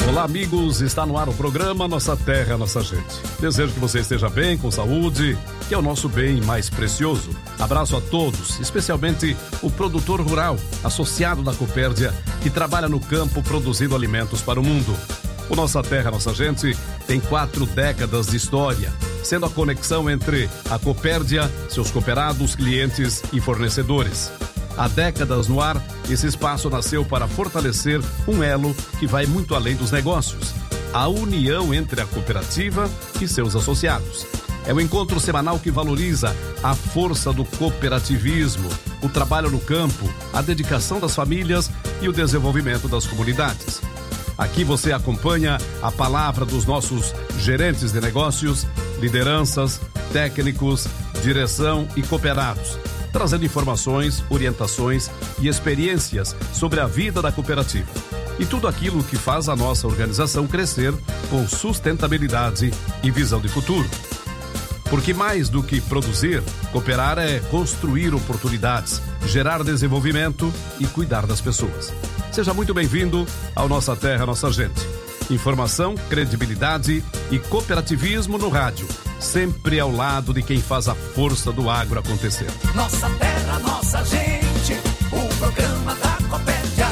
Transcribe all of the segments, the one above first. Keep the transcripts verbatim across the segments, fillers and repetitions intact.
Olá, amigos, está no ar o programa Nossa Terra, Nossa Gente. Desejo que você esteja bem, com saúde, que é o nosso bem mais precioso. Abraço a todos, especialmente o produtor rural, associado da Copérdia, que trabalha no campo produzindo alimentos para o mundo. O Nossa Terra, Nossa Gente tem quatro décadas de história, sendo a conexão entre a Copérdia, seus cooperados, clientes e fornecedores. Há décadas no ar, esse espaço nasceu para fortalecer um elo que vai muito além dos negócios. A união entre a cooperativa e seus associados. É um encontro semanal que valoriza a força do cooperativismo, o trabalho no campo, a dedicação das famílias e o desenvolvimento das comunidades. Aqui você acompanha a palavra dos nossos gerentes de negócios, lideranças, técnicos, direção e cooperados, trazendo informações, orientações e experiências sobre a vida da cooperativa e tudo aquilo que faz a nossa organização crescer com sustentabilidade e visão de futuro. Porque mais do que produzir, cooperar é construir oportunidades, gerar desenvolvimento e cuidar das pessoas. Seja muito bem-vindo ao Nossa Terra, Nossa Gente. Informação, credibilidade e cooperativismo no rádio, sempre ao lado de quem faz a força do agro acontecer. Nossa Terra, Nossa Gente, o programa da Copérdia.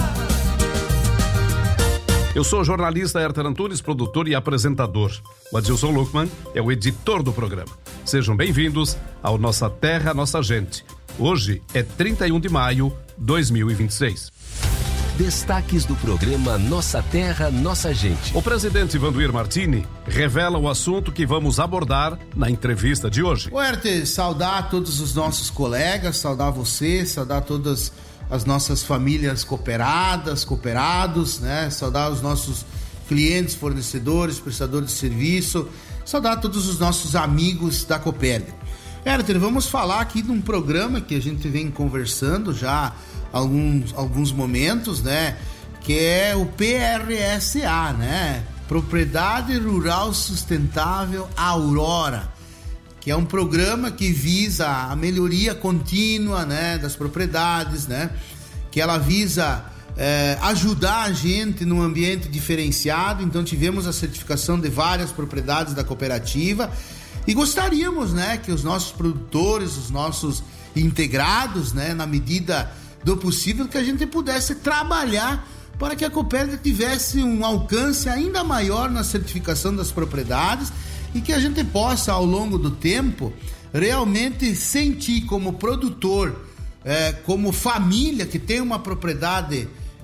Eu sou o jornalista Herter Antunes, produtor e apresentador. O Adilson Luckman é o editor do programa. Sejam bem-vindos ao Nossa Terra, Nossa Gente. Hoje é trinta e um de maio de dois mil e vinte e seis. Destaques do programa Nossa Terra, Nossa Gente. O presidente Vanduir Martini revela o assunto que vamos abordar na entrevista de hoje. O Herter, saudar todos os nossos colegas, saudar você, saudar todas as nossas famílias cooperadas, cooperados, né? Saudar os nossos clientes, fornecedores, prestadores de serviço, saudar todos os nossos amigos da Copérdia. Herter, vamos falar aqui de um programa que a gente vem conversando já há alguns, alguns momentos, né? Que é o P R S A, né? Propriedade Rural Sustentável Aurora, que é um programa que visa a melhoria contínua, né, das propriedades, né? Que ela visa é, ajudar a gente num ambiente diferenciado. Então tivemos a certificação de várias propriedades da cooperativa e gostaríamos, né, que os nossos produtores, os nossos integrados, né, na medida do possível, que a gente pudesse trabalhar para que a Copérdia tivesse um alcance ainda maior na certificação das propriedades e que a gente possa, ao longo do tempo, realmente sentir como produtor, é, como família que tem uma propriedade,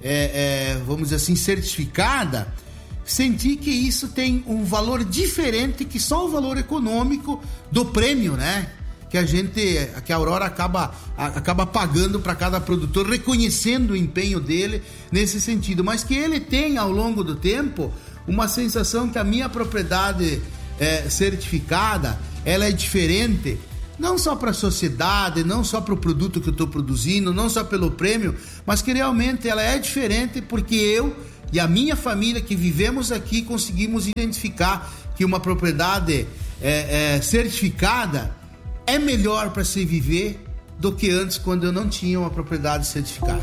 é, é, vamos dizer assim, certificada, sentir que isso tem um valor diferente que só o valor econômico do prêmio, né? Que a gente, que a Aurora acaba, acaba pagando para cada produtor, reconhecendo o empenho dele nesse sentido, mas que ele tem ao longo do tempo uma sensação que a minha propriedade é, certificada, ela é diferente, não só para a sociedade, não só para o produto que eu estou produzindo, não só pelo prêmio, mas que realmente ela é diferente porque eu e a minha família que vivemos aqui conseguimos identificar que uma propriedade é, é, certificada é melhor para se viver do que antes, quando eu não tinha uma propriedade certificada.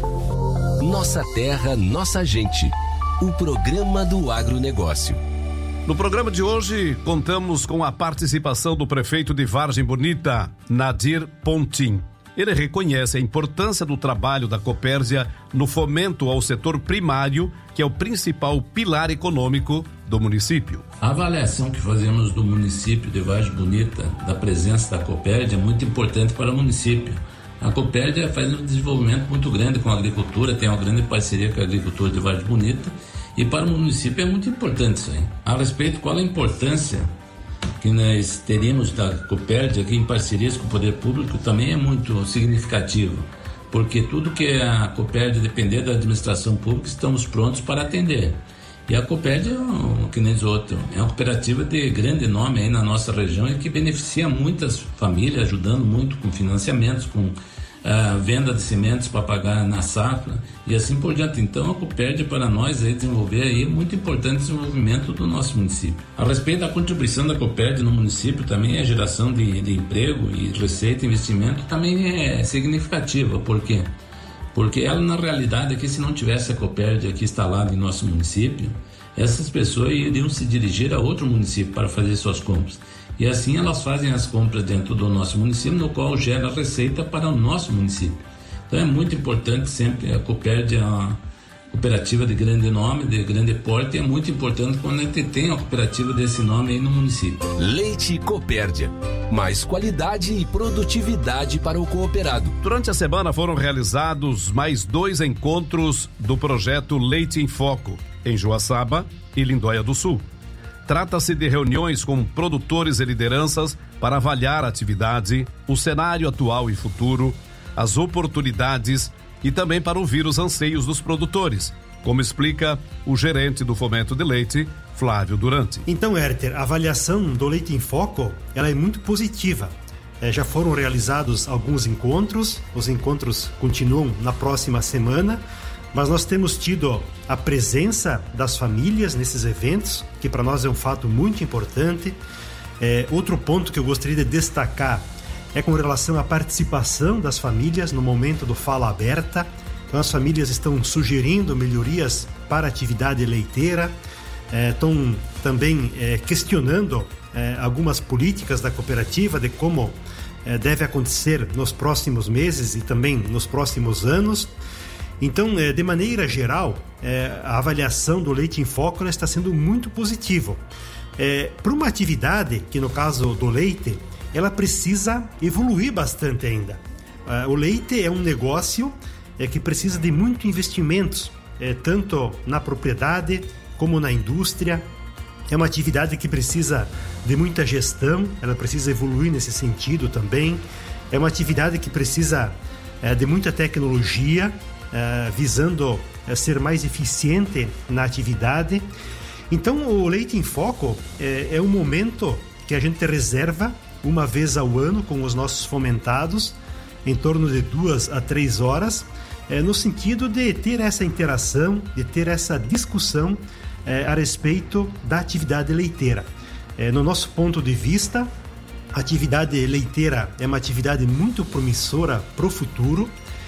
Nossa Terra, Nossa Gente. O programa do agronegócio. No programa de hoje, contamos com a participação do prefeito de Vargem Bonita, Nadir Pontin. Ele reconhece a importância do trabalho da Copérdia no fomento ao setor primário, que é o principal pilar econômico do município. A avaliação que fazemos do município de Vargem Bonita, da presença da Copérdia, é muito importante para o município. A Copérdia faz um desenvolvimento muito grande com a agricultura, tem uma grande parceria com a agricultura de Vargem Bonita, e para o município é muito importante isso aí. A respeito, qual a importância que nós teríamos da Copérdia aqui em parcerias com o poder público também é muito significativo, porque tudo que a Copérdia depender da administração pública, estamos prontos para atender. E a Copérdia, que nem os outros, é uma cooperativa de grande nome aí na nossa região e que beneficia muitas famílias, ajudando muito com financiamentos, com uh, venda de sementes para pagar na safra e assim por diante. Então a Copérdia para nós é desenvolver aí muito importante o desenvolvimento do nosso município. A respeito da contribuição da Copérdia no município, também a geração de, de emprego e receita e investimento também é significativa, porque Porque ela, na realidade, aqui, se não tivesse a Copérdia aqui instalada em nosso município, essas pessoas iriam se dirigir a outro município para fazer suas compras. E assim elas fazem as compras dentro do nosso município, no qual gera receita para o nosso município. Então é muito importante sempre, a Copérdia é uma cooperativa de grande nome, de grande porte, e é muito importante quando a gente tem uma cooperativa desse nome aí no município. Leite Copérdia. Mais qualidade e produtividade para o cooperado. Durante a semana foram realizados mais dois encontros do projeto Leite em Foco, em Joaçaba e Lindóia do Sul. Trata-se de reuniões com produtores e lideranças para avaliar a atividade, o cenário atual e futuro, as oportunidades e também para ouvir os anseios dos produtores, como explica o gerente do Fomento de Leite, Flávio Durante. Então, Herter, a avaliação do Leite em Foco, ela é muito positiva. É, já foram realizados alguns encontros, os encontros continuam na próxima semana, mas nós temos tido a presença das famílias nesses eventos, que para nós é um fato muito importante. É, outro ponto que eu gostaria de destacar é com relação à participação das famílias no momento do Fala Aberta. Então, as famílias estão sugerindo melhorias para a atividade leiteira, é, estão também é, questionando é, algumas políticas da cooperativa de como é, deve acontecer nos próximos meses e também nos próximos anos. Então, é, de maneira geral, é, a avaliação do Leite em Foco está sendo muito positivo. É, para uma atividade, que no caso do leite, ela precisa evoluir bastante ainda. Uh, o leite é um negócio é, que precisa de muito investimentos, é, tanto na propriedade como na indústria. É uma atividade que precisa de muita gestão, ela precisa evoluir nesse sentido também. É uma atividade que precisa é, de muita tecnologia, é, visando é, ser mais eficiente na atividade. Então, o Leite em Foco é, é um momento que a gente reserva uma vez ao ano com os nossos fomentados, em torno de duas a três horas, é, no sentido de ter essa interação, de ter essa discussão é, a respeito da atividade leiteira. É, no nosso ponto de vista, a atividade leiteira é uma atividade muito promissora para o futuro.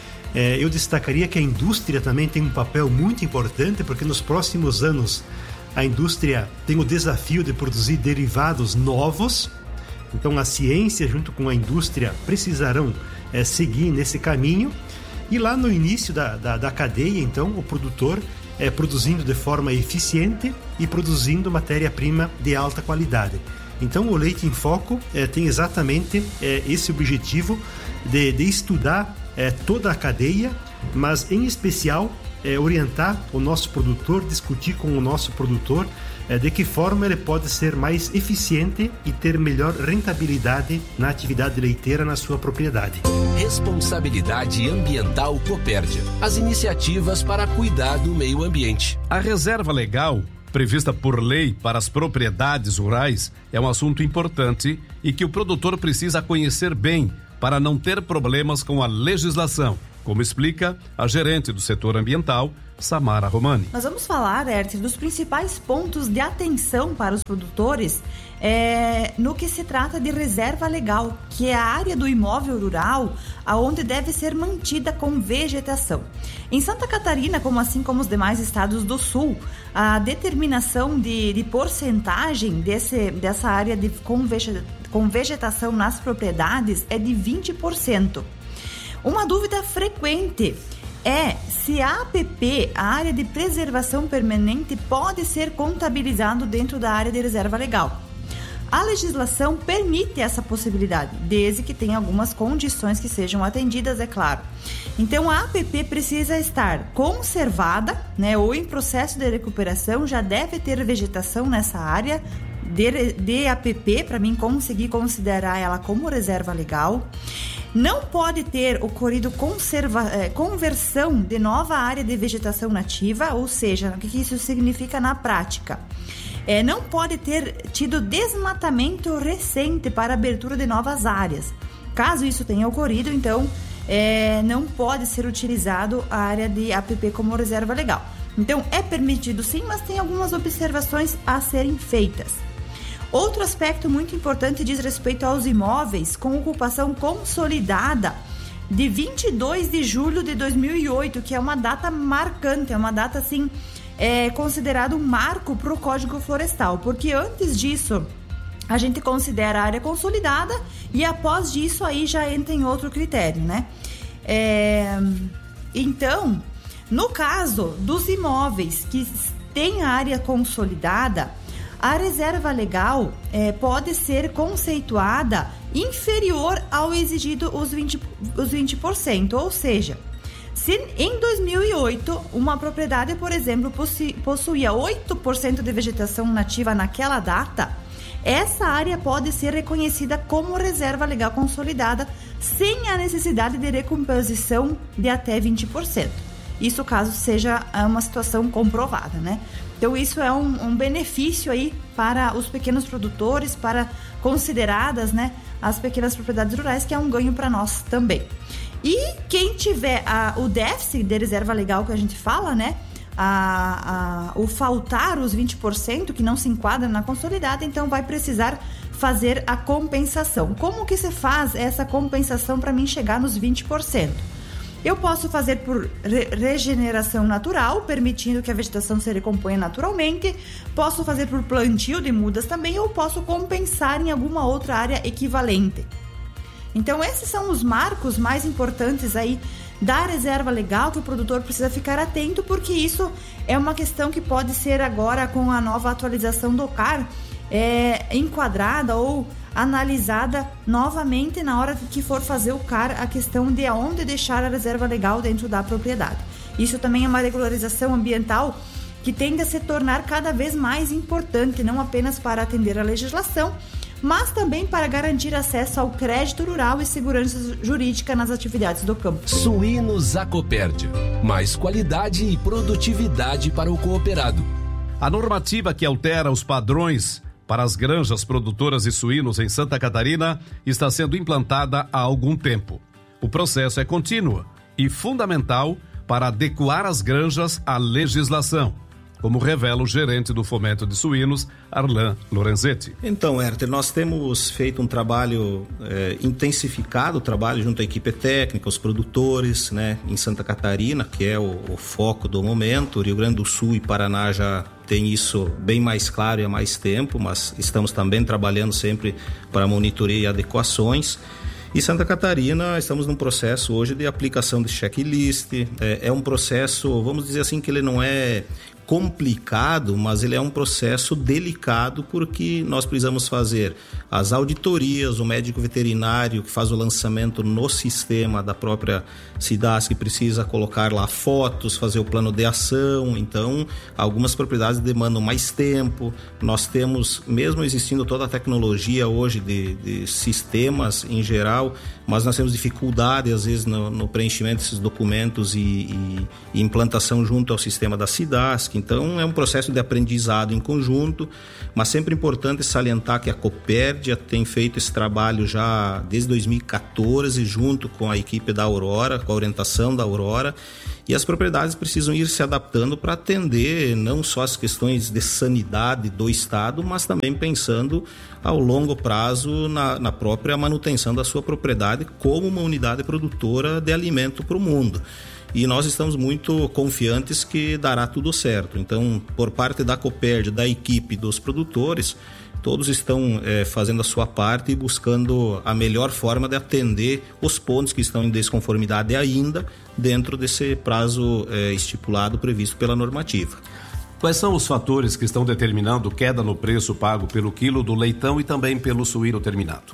É, eu destacaria que a indústria também tem um papel muito importante, porque nos próximos anos a indústria tem o desafio de produzir derivados novos. Então, a ciência junto com a indústria precisarão é, seguir nesse caminho. E lá no início da, da, da cadeia, então, o produtor é produzindo de forma eficiente e produzindo matéria-prima de alta qualidade. Então, o Leite em Foco é, tem exatamente é, esse objetivo de, de estudar é, toda a cadeia, mas, em especial, é, orientar o nosso produtor, discutir com o nosso produtor é, de que forma ele pode ser mais eficiente e ter melhor rentabilidade na atividade leiteira na sua propriedade. Responsabilidade Ambiental Copérdia. As iniciativas para cuidar do meio ambiente. A reserva legal, prevista por lei para as propriedades rurais, é um assunto importante e que o produtor precisa conhecer bem para não ter problemas com a legislação, como explica a gerente do setor ambiental, Samara Romani. Nós vamos falar, Herter, dos principais pontos de atenção para os produtores é, no que se trata de reserva legal, que é a área do imóvel rural aonde deve ser mantida com vegetação. Em Santa Catarina, como assim como os demais estados do sul, a determinação de, de porcentagem desse, dessa área de, com, vegeta, com vegetação nas propriedades é de vinte por cento. Uma dúvida frequente é se a APP, a área de preservação permanente, pode ser contabilizado dentro da área de reserva legal. A legislação permite essa possibilidade, desde que tenha algumas condições que sejam atendidas, é claro. Então, a APP precisa estar conservada, né, ou em processo de recuperação, já deve ter vegetação nessa área de, de APP, para mim conseguir considerar ela como reserva legal. Não pode ter ocorrido conserva, eh, conversão de nova área de vegetação nativa, ou seja, o que isso significa na prática? É, não pode ter tido desmatamento recente para abertura de novas áreas. Caso isso tenha ocorrido, então, é, não pode ser utilizado a área de A P P como reserva legal. Então, é permitido sim, mas tem algumas observações a serem feitas. Outro aspecto muito importante diz respeito aos imóveis com ocupação consolidada de vinte e dois de julho de dois mil e oito, que é uma data marcante, é uma data assim, é considerado um marco para o Código Florestal, porque antes disso a gente considera a área consolidada e após disso aí já entra em outro critério, né? É, então, no caso dos imóveis que têm a área consolidada, a reserva legal é, pode ser conceituada inferior ao exigido os vinte, os vinte por cento, ou seja, se em dois mil e oito uma propriedade, por exemplo, possu- possuía oito por cento de vegetação nativa naquela data, essa área pode ser reconhecida como reserva legal consolidada sem a necessidade de recomposição de até vinte por cento. Isso caso seja uma situação comprovada, né? Então isso é um, um benefício aí para os pequenos produtores, para consideradas, né, as pequenas propriedades rurais, que é um ganho para nós também. E quem tiver a, o déficit de reserva legal que a gente fala, né, a, a, o faltar os vinte por cento que não se enquadra na consolidada, então vai precisar fazer a compensação. Como que se faz essa compensação para mim chegar nos vinte por cento? Eu posso fazer por re- regeneração natural, permitindo que a vegetação se recomponha naturalmente. Posso fazer por plantio de mudas também, ou posso compensar em alguma outra área equivalente. Então, esses são os marcos mais importantes aí da reserva legal que o produtor precisa ficar atento, porque isso é uma questão que pode ser agora, com a nova atualização do C A R, é, enquadrada ou analisada novamente na hora que for fazer o C A R, a questão de aonde deixar a reserva legal dentro da propriedade. Isso também é uma regularização ambiental que tende a se tornar cada vez mais importante, não apenas para atender a legislação, mas também para garantir acesso ao crédito rural e segurança jurídica nas atividades do campo. Suínos Acopérdia. Mais qualidade e produtividade para o cooperado. A normativa que altera os padrões para as granjas produtoras de suínos em Santa Catarina está sendo implantada há algum tempo. O processo é contínuo e fundamental para adequar as granjas à legislação, como revela o gerente do Fomento de Suínos, Arlan Lorenzetti. Então, Herter, nós temos feito um trabalho, é, intensificado o trabalho junto à equipe técnica, os produtores, né, em Santa Catarina, que é o, o foco do momento. O Rio Grande do Sul e Paraná já tem isso bem mais claro e há mais tempo, mas estamos também trabalhando sempre para monitoria e adequações. E Santa Catarina, estamos num processo hoje de aplicação de checklist. É, é um processo, vamos dizer assim, que ele não é complicado, mas ele é um processo delicado, porque nós precisamos fazer as auditorias, o médico veterinário que faz o lançamento no sistema da própria SIDASC precisa colocar lá fotos, fazer o plano de ação. Então, algumas propriedades demandam mais tempo. Nós temos, mesmo existindo toda a tecnologia hoje de, de sistemas em geral, mas nós temos dificuldade às vezes no, no preenchimento desses documentos e, e, e implantação junto ao sistema da SIDASC. Então é um processo de aprendizado em conjunto, mas sempre importante salientar que a Copérdia tem feito esse trabalho já desde dois mil e catorze, junto com a equipe da Aurora, com a orientação da Aurora, e as propriedades precisam ir se adaptando para atender não só as questões de sanidade do Estado, mas também pensando ao longo prazo na, na própria manutenção da sua propriedade como uma unidade produtora de alimento para o mundo. E nós estamos muito confiantes que dará tudo certo. Então, por parte da Copérdia, da equipe dos produtores, todos estão é, fazendo a sua parte e buscando a melhor forma de atender os pontos que estão em desconformidade ainda dentro desse prazo é, estipulado, previsto pela normativa. Quais são os fatores que estão determinando queda no preço pago pelo quilo do leitão e também pelo suíno terminado?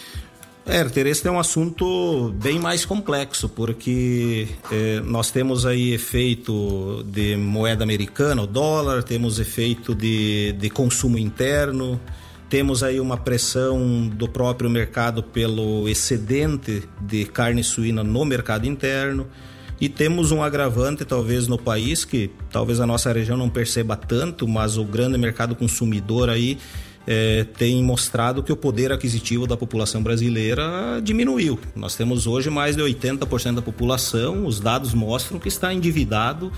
Herter, esse é um assunto bem mais complexo, porque eh, nós temos aí efeito de moeda americana, o dólar, temos efeito de, de consumo interno, temos aí uma pressão do próprio mercado pelo excedente de carne suína no mercado interno, e temos um agravante talvez no país, que talvez a nossa região não perceba tanto, mas o grande mercado consumidor aí É, tem mostrado que o poder aquisitivo da população brasileira diminuiu. Nós temos hoje mais de oitenta por cento da população, os dados mostram que está endividado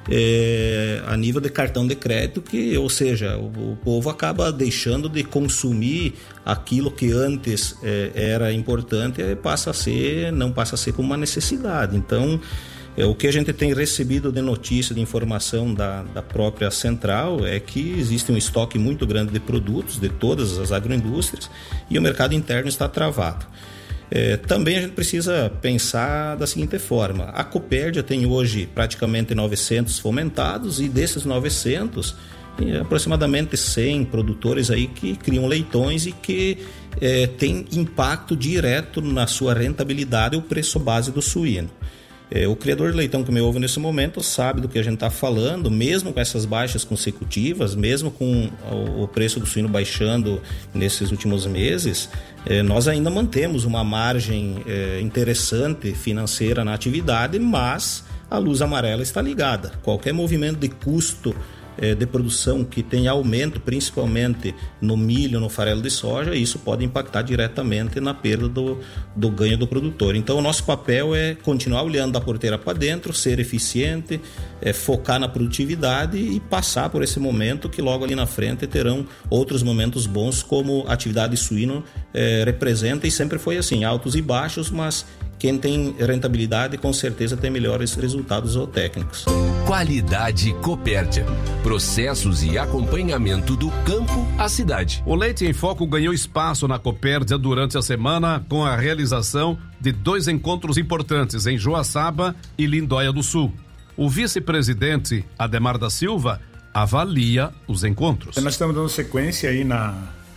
É, a nível de cartão de crédito, que, ou seja, o, o povo acaba deixando de consumir aquilo que antes é, era importante, é, passa a ser, não passa a ser como uma necessidade. Então, é, o que a gente tem recebido de notícia, de informação da, da própria central, é que existe um estoque muito grande de produtos de todas as agroindústrias e o mercado interno está travado. É, também a gente precisa pensar da seguinte forma: a Copérdia tem hoje praticamente novecentos fomentados e desses novecentos, aproximadamente cem produtores aí que criam leitões e que é, tem impacto direto na sua rentabilidade o preço base do suíno. É, o criador de leitão que me ouve nesse momento sabe do que a gente está falando, mesmo com essas baixas consecutivas, mesmo com o, o preço do suíno baixando nesses últimos meses, é, nós ainda mantemos uma margem é, interessante financeira na atividade, mas a luz amarela está ligada. Qualquer movimento de custo É, de produção que tem aumento, principalmente no milho, no farelo de soja, isso pode impactar diretamente na perda do, do ganho do produtor. Então, o nosso papel é continuar olhando da porteira para dentro, ser eficiente, é, focar na produtividade e passar por esse momento que logo ali na frente terão outros momentos bons, como a atividade suíno é, representa, e sempre foi assim, altos e baixos, mas quem tem rentabilidade com certeza tem melhores resultados zootécnicos. Qualidade Copérdia. Processos e acompanhamento do campo à cidade. O Leite em Foco ganhou espaço na Copérdia durante a semana com a realização de dois encontros importantes em Joaçaba e Lindóia do Sul. O vice-presidente Ademar da Silva avalia os encontros. Nós estamos dando sequência aí na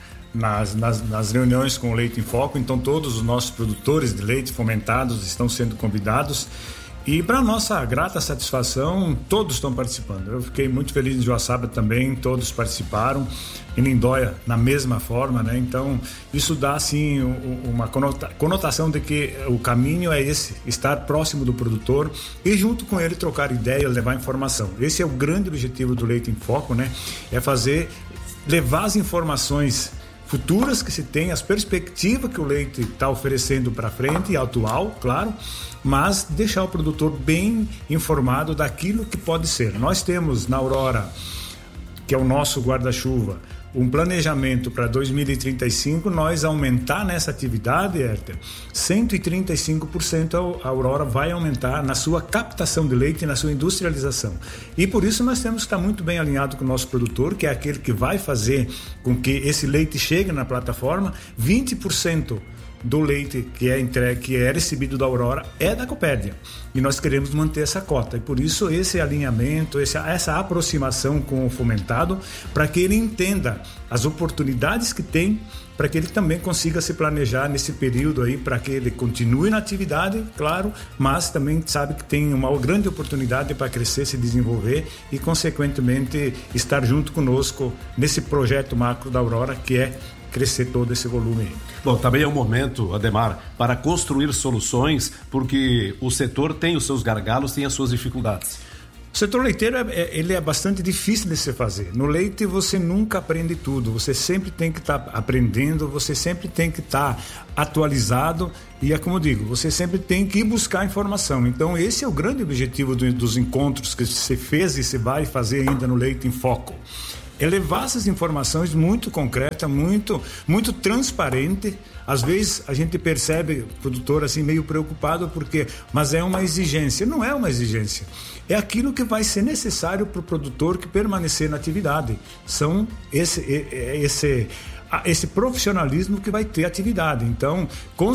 Nas, nas, nas reuniões com o Leite em Foco, então todos os nossos produtores de leite fomentados estão sendo convidados e, para nossa grata satisfação, todos estão participando. Eu fiquei muito feliz em Joaçaba também, todos participaram, em Lindóia na mesma forma, né? Então isso dá assim uma conota, conotação de que o caminho é esse, estar próximo do produtor e junto com ele trocar ideia, levar informação. Esse é o grande objetivo do Leite em Foco, né? É fazer, levar as informações futuras que se tem, as perspectivas que o leite está oferecendo para frente e atual, claro, mas deixar o produtor bem informado daquilo que pode ser. Nós temos na Aurora, que é o nosso guarda-chuva, um planejamento para dois mil e trinta e cinco, nós aumentar nessa atividade, Herter, cento e trinta e cinco por cento a Aurora vai aumentar na sua captação de leite e na sua industrialização. E por isso nós temos que estar muito bem alinhado com o nosso produtor, que é aquele que vai fazer com que esse leite chegue na plataforma. vinte por cento do leite que é entregue, que é recebido da Aurora, é da Copérdia. E nós queremos manter essa cota. E por isso esse alinhamento, esse, essa aproximação com o fomentado, para que ele entenda as oportunidades que tem, para que ele também consiga se planejar nesse período aí, para que ele continue na atividade, claro, mas também sabe que tem uma grande oportunidade para crescer, se desenvolver e, consequentemente, estar junto conosco nesse projeto macro da Aurora, que é crescer todo esse volume. Bom, também é um momento, Ademar, para construir soluções, porque o setor tem os seus gargalos, tem as suas dificuldades. O setor leiteiro é, ele é bastante difícil de se fazer. No leite você nunca aprende tudo, você sempre tem que estar tá aprendendo, você sempre tem que estar tá atualizado e é como eu digo, você sempre tem que ir buscar informação. Então esse é o grande objetivo do, dos encontros que se fez e se vai fazer ainda no Leite em Foco. É levar essas informações muito concretas, muito, muito transparente. Às vezes a gente percebe o produtor assim meio preocupado porque, mas é uma exigência. Não é uma exigência. É aquilo que vai ser necessário para o produtor que permanecer na atividade. São esse, esse, esse profissionalismo que vai ter atividade. Então,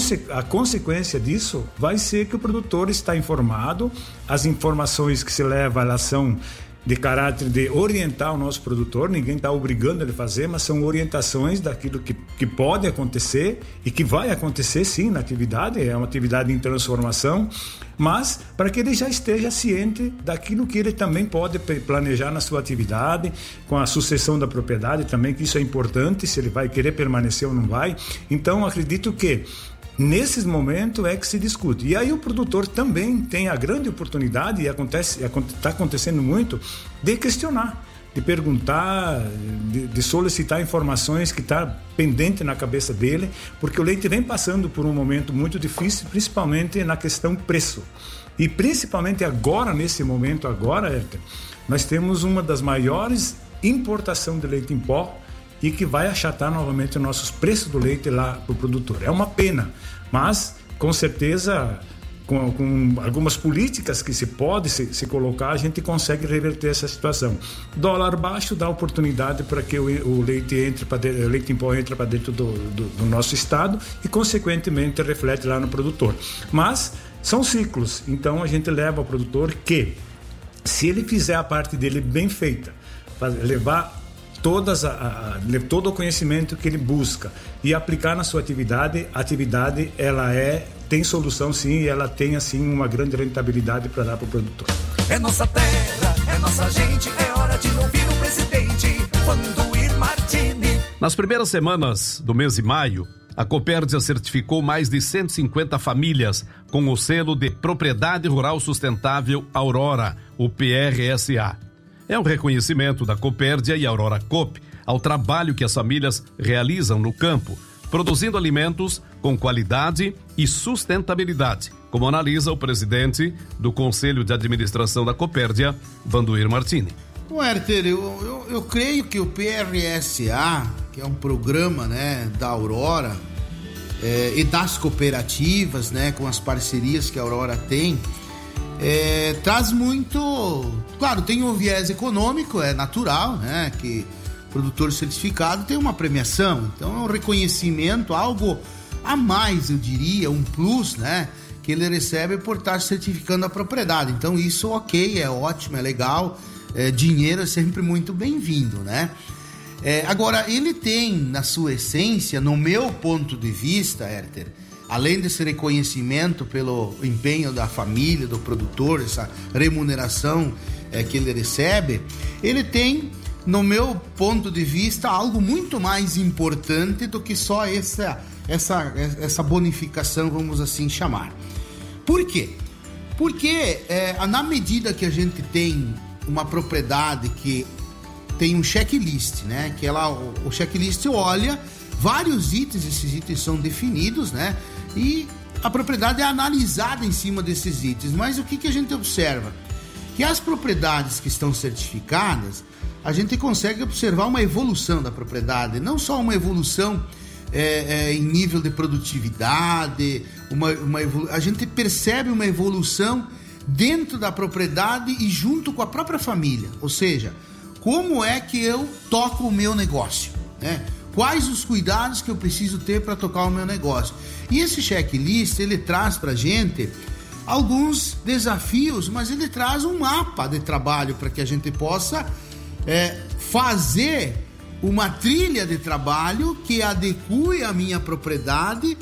a consequência disso vai ser que o produtor está informado, as informações que se levam, elas são de caráter de orientar o nosso produtor, ninguém está obrigando ele a fazer, mas são orientações daquilo que, que pode acontecer e que vai acontecer sim na atividade, é uma atividade em transformação, mas para que ele já esteja ciente daquilo que ele também pode planejar na sua atividade, com a sucessão da propriedade também, que isso é importante, se ele vai querer permanecer ou não vai. Então acredito que nesses momentos é que se discute. E aí o produtor também tem a grande oportunidade, e acontece, está acontecendo muito, de questionar, de perguntar, de, de solicitar informações que está pendente na cabeça dele, porque o leite vem passando por um momento muito difícil, principalmente na questão preço. E principalmente agora, nesse momento agora, Herter, nós temos uma das maiores importações de leite em pó e que vai achatar novamente os nossos preços do leite lá para o produtor. É uma pena, mas com certeza, com, com algumas políticas que se pode se, se colocar, a gente consegue reverter essa situação. Dólar baixo dá oportunidade para que o, o leite entre para o leite em pó entre para dentro do, do, do nosso estado e consequentemente reflete lá no produtor. Mas são ciclos, então a gente leva ao produtor que, se ele fizer a parte dele bem feita, levar todas a, a, todo o conhecimento que ele busca e aplicar na sua atividade, a atividade ela é, tem solução sim, e ela tem assim uma grande rentabilidade para dar para o produtor. É nossa terra, é nossa gente, é hora de ouvir o presidente Vandoir Martini. Nas primeiras semanas do mês de maio, a Copérdia certificou mais de cento e cinquenta famílias com o selo de Propriedade Rural Sustentável Aurora, o P R S A. É um reconhecimento da Copérdia e Aurora Coop ao trabalho que as famílias realizam no campo, produzindo alimentos com qualidade e sustentabilidade, como analisa o presidente do Conselho de Administração da Copérdia, Vandoir Martini. Bom, Herter, eu, eu, eu creio que o P R S A, que é um programa, né, da Aurora é, e das cooperativas, né, com as parcerias que a Aurora tem, É, traz muito, claro, tem um viés econômico, é natural, né, que o produtor certificado tem uma premiação, então é um reconhecimento, algo a mais, eu diria, um plus, né, que ele recebe por estar certificando a propriedade. Então isso, ok, é ótimo, é legal, é, dinheiro é sempre muito bem-vindo, né. É, agora, ele tem na sua essência, no meu ponto de vista, Herter, além desse reconhecimento pelo empenho da família, do produtor, essa remuneração é, que ele recebe, ele tem, no meu ponto de vista, algo muito mais importante do que só essa, essa, essa bonificação, vamos assim chamar. Por quê? Porque é, na medida que a gente tem uma propriedade que tem um checklist, né? Que ela, o, o checklist olha vários itens, esses itens são definidos, né? E a propriedade é analisada em cima desses itens. Mas o que, que a gente observa? Que as propriedades que estão certificadas, a gente consegue observar uma evolução da propriedade, não só uma evolução é, é, em nível de produtividade, uma, uma evolu... a gente percebe uma evolução dentro da propriedade e junto com a própria família. Ou seja, como é que eu toco o meu negócio, né? Quais os cuidados que eu preciso ter para tocar o meu negócio. E esse checklist, ele traz para a gente alguns desafios, mas ele traz um mapa de trabalho para que a gente possa é, fazer uma trilha de trabalho que adeque a minha propriedade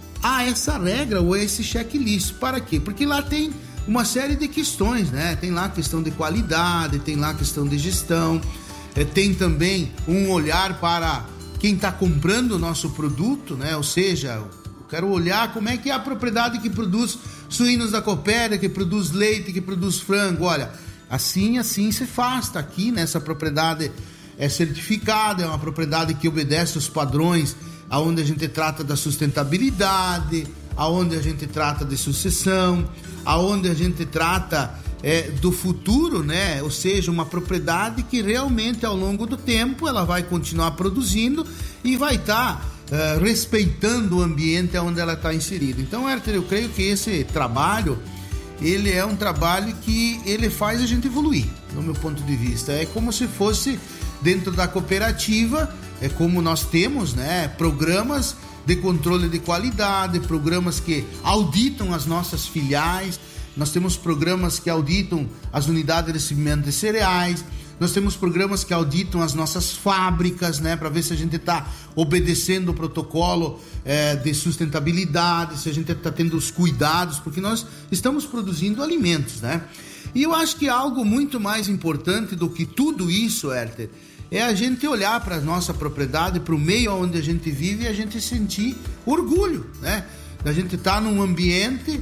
a essa regra ou a esse checklist. Para quê? Porque lá tem uma série de questões, né? Tem lá a questão de qualidade, tem lá a questão de gestão, é, tem também um olhar para quem está comprando o nosso produto, né? Ou seja, eu quero olhar como é que é a propriedade que produz suínos da Copérdia, que produz leite, que produz frango. Olha, assim, assim se faz, está aqui, né? Essa propriedade é certificada, é uma propriedade que obedece os padrões aonde a gente trata da sustentabilidade, aonde a gente trata de sucessão, aonde a gente trata é, do futuro, né? Ou seja, uma propriedade que realmente ao longo do tempo ela vai continuar produzindo e vai estar tá, uh, respeitando o ambiente onde ela está inserida. Então, Herter, eu creio que esse trabalho ele é um trabalho que ele faz a gente evoluir, no meu ponto de vista. É como se fosse dentro da cooperativa, é como nós temos, né, programas de controle de qualidade, programas que auditam as nossas filiais, nós temos programas que auditam as unidades de recebimento de cereais, nós temos programas que auditam as nossas fábricas, né, para ver se a gente está obedecendo o protocolo é, de sustentabilidade, se a gente está tendo os cuidados, porque nós estamos produzindo alimentos, né? E eu acho que algo muito mais importante do que tudo isso, Herter, é a gente olhar para a nossa propriedade, para o meio onde a gente vive e a gente sentir orgulho, né? A gente estar tá num ambiente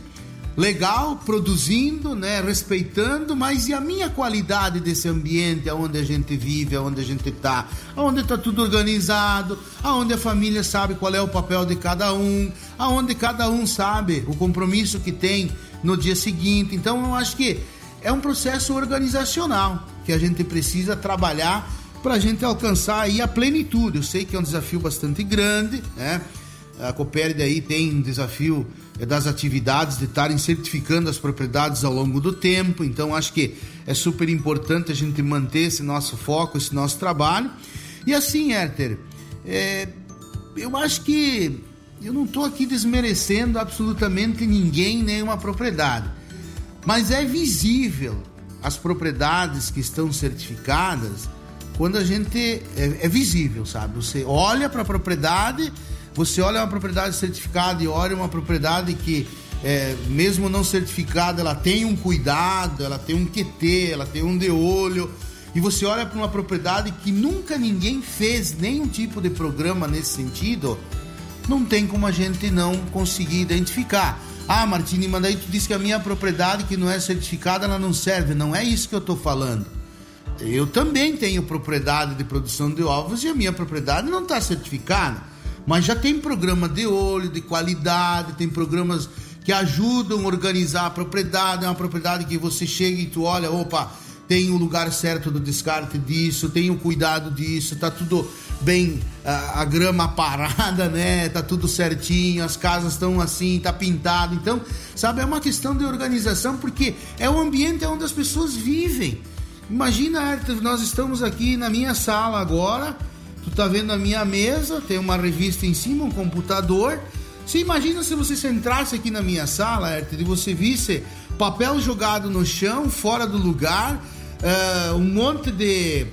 legal, produzindo, né, respeitando, mas e a minha qualidade desse ambiente onde a gente vive, onde a gente está, onde está tudo organizado, onde a família sabe qual é o papel de cada um, onde cada um sabe o compromisso que tem no dia seguinte. Então eu acho que é um processo organizacional que a gente precisa trabalhar para a gente alcançar aí a plenitude. Eu sei que é um desafio bastante grande, né? A Copérdia aí tem um desafio das atividades de estarem certificando as propriedades ao longo do tempo, então acho que é super importante a gente manter esse nosso foco, esse nosso trabalho. E assim, Herter, é, eu acho que eu não estou aqui desmerecendo absolutamente ninguém, nenhuma propriedade, mas é visível as propriedades que estão certificadas quando a gente, é, é visível, sabe? Você olha para a propriedade, você olha uma propriedade certificada e olha uma propriedade que, é, mesmo não certificada, ela tem um cuidado, ela tem um Q T, ela tem um de olho. E você olha para uma propriedade que nunca ninguém fez nenhum tipo de programa nesse sentido, não tem como a gente não conseguir identificar. Ah, Martini, mas daí tu disse que a minha propriedade que não é certificada, ela não serve. Não é isso que eu estou falando. Eu também tenho propriedade de produção de ovos e a minha propriedade não está certificada. Mas já tem programa de olho, de qualidade, tem programas que ajudam a organizar a propriedade. É uma propriedade que você chega e tu olha, opa, tem o lugar certo do descarte disso, tem o cuidado disso, tá tudo bem, a, a grama parada, né? Tá tudo certinho, as casas estão assim, tá pintado. Então, sabe, é uma questão de organização, porque é o ambiente onde as pessoas vivem. Imagina, Arthur, nós estamos aqui na minha sala agora. Tu tá vendo a minha mesa, tem uma revista em cima, um computador. Você imagina se você entrasse aqui na minha sala, Herter, e você visse papel jogado no chão, fora do lugar, uh, um monte de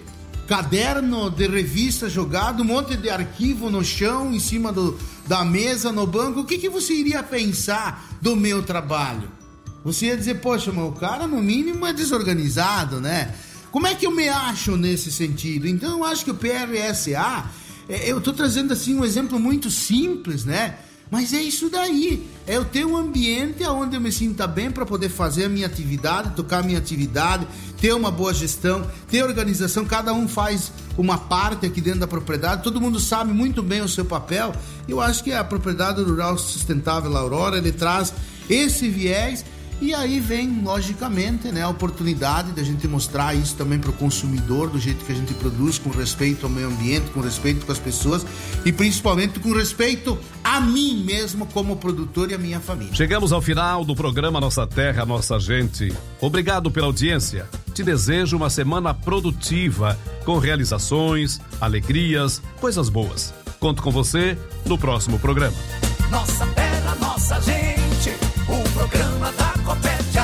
caderno de revista jogado, um monte de arquivo no chão, em cima do, da mesa, no banco. O que, que você iria pensar do meu trabalho? Você ia dizer, poxa, mas o cara no mínimo é desorganizado, né? Como é que eu me acho nesse sentido? Então eu acho que o P R S A, eu estou trazendo assim um exemplo muito simples, né? Mas é isso daí, é eu ter um ambiente onde eu me sinta bem para poder fazer a minha atividade, tocar a minha atividade, ter uma boa gestão, ter organização, cada um faz uma parte aqui dentro da propriedade, todo mundo sabe muito bem o seu papel. Eu acho que a propriedade rural sustentável Aurora, ele traz esse viés. E aí vem, logicamente, né, a oportunidade da gente mostrar isso também para o consumidor, do jeito que a gente produz, com respeito ao meio ambiente, com respeito com as pessoas e principalmente com respeito a mim mesmo como produtor e a minha família. Chegamos ao final do programa Nossa Terra, Nossa Gente. Obrigado pela audiência. Te desejo uma semana produtiva, com realizações, alegrias, coisas boas. Conto com você no próximo programa. Nossa Terra, Nossa Gente, o programa da Copérdia.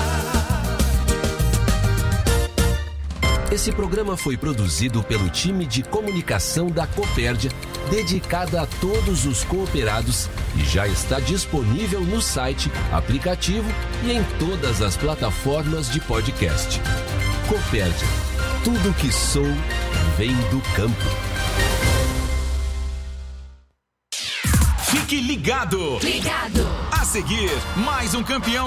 Esse programa foi produzido pelo time de comunicação da Copérdia, dedicada a todos os cooperados, e já está disponível no site, aplicativo e em todas as plataformas de podcast. Copérdia, tudo que sou vem do campo. Fique ligado! Ligado! A seguir, mais um campeão